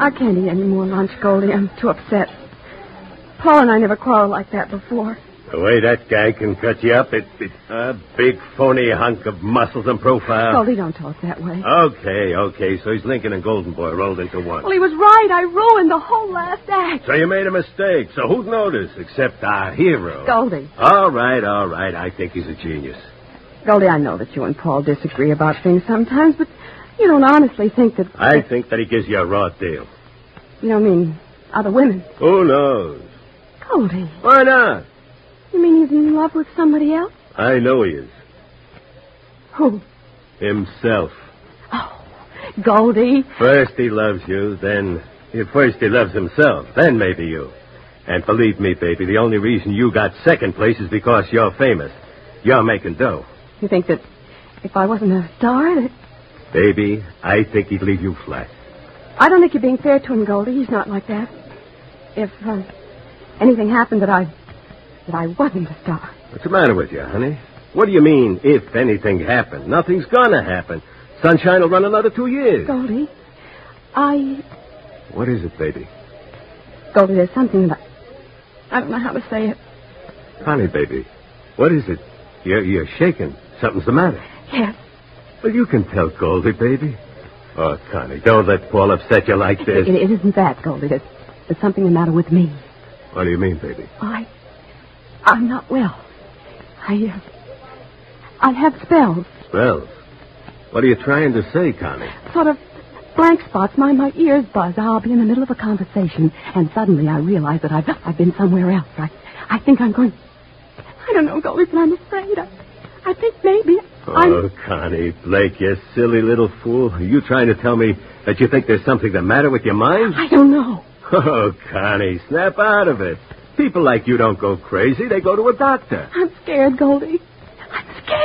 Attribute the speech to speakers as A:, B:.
A: I can't eat any more lunch, Goldie. I'm too upset. Paul and I never quarreled like that before.
B: The way that guy can cut you up, it's a big, phony hunk of muscles and profile.
A: Goldie, don't talk that way.
B: Okay. So he's Lincoln and Golden Boy rolled into one.
A: Well, he was right. I ruined the whole last act.
B: So you made a mistake. So who'd notice except our hero?
A: Goldie.
B: All right. I think he's a genius.
A: Goldie, I know that you and Paul disagree about things sometimes, but you don't honestly think that...
B: I think that he gives you a raw deal.
A: You don't mean other women?
B: Who knows?
A: Goldie.
B: Why not?
A: You mean he's in love with somebody else?
B: I know he is.
A: Who?
B: Himself.
A: Oh, Goldie.
B: First he loves you, then... First he loves himself, then maybe you. And believe me, baby, the only reason you got second place is because you're famous. You're making dough.
A: You think that if I wasn't a star, that...
B: Baby, I think he'd leave you flat.
A: I don't think you're being fair to him, Goldie. He's not like that. If anything happened that I wasn't a star.
B: What's the matter with you, honey? What do you mean, if anything happened? Nothing's gonna happen. Sunshine will run another 2 years.
A: Goldie,
B: What is it, baby?
A: Goldie, there's something that I don't know how to say it.
B: Connie, baby, what is it? You're shaking. Something's the matter.
A: Yes.
B: Well, you can tell Goldie, baby. Oh, Connie, don't let Paul upset you like this.
A: It isn't that, Goldie. There's something the matter with me.
B: What do you mean, baby?
A: I'm not well. I have spells.
B: Spells? What are you trying to say, Connie?
A: Sort of blank spots. My ears buzz. I'll be in the middle of a conversation, and suddenly I realize that I've been somewhere else. I think I'm going... I don't know, Goldie, but I'm afraid. I think maybe
B: Oh, Connie, Blake, you silly little fool. Are you trying to tell me that you think there's something the matter with your mind?
A: I don't know.
B: Oh, Connie, snap out of it. People like you don't go crazy. They go to a doctor.
A: I'm scared, Goldie.